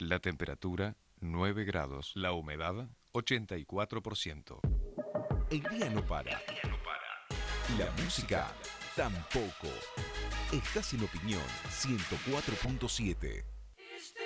La temperatura 9 grados. La humedad 84%. El día no para. Y la música tampoco. Estás en Opinión 104.7.